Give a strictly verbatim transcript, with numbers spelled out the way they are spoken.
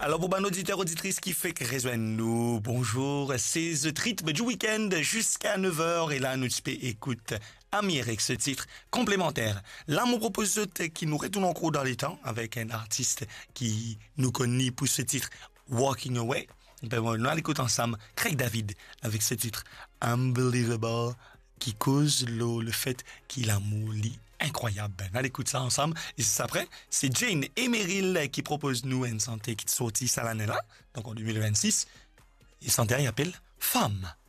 Alors pour nos auditeurs auditrices qui fait que rejoignent-nous, bonjour, c'est The Rythme du week-end jusqu'à neuf heures et là nous écoute Amir avec ce titre complémentaire. Là mon propose qui nous retourne encore dans les temps avec un artiste qui nous connaît pour ce titre Walking Away. Ben, on écoute ensemble Craig David avec ce titre Unbelievable qui cause le, le fait qu'il a mouli incroyable. Ben, on écoute ça ensemble. Et c'est après, c'est Jane et Meryl qui proposent nous une santé qui sortit ça l'année là, donc en deux mille vingt-six. Et santé, il appelle Femme.